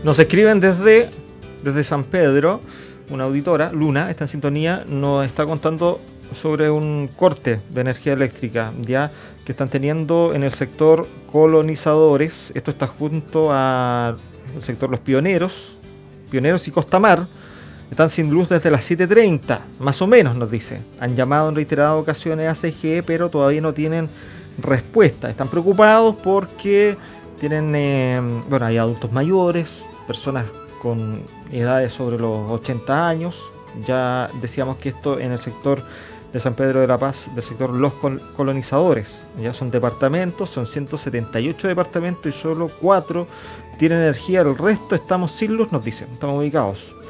Nos escriben desde San Pedro, una auditora, Luna, está en sintonía, nos está contando sobre un corte de energía eléctrica ya que están teniendo en el sector Colonizadores. Esto está junto al sector Los Pioneros y Costa Mar. Están sin luz desde las 7:30, más o menos, nos dice. Han llamado en reiteradas ocasiones a CGE, pero todavía no tienen respuesta. Están preocupados porque tienen, bueno, hay adultos mayores, personas con edades sobre los 80 años. Ya decíamos que esto en el sector de San Pedro de la Paz, del sector Los Colonizadores. Ya son departamentos, son 178 departamentos y solo 4 tienen energía. El resto estamos sin luz, nos dicen. Estamos ubicados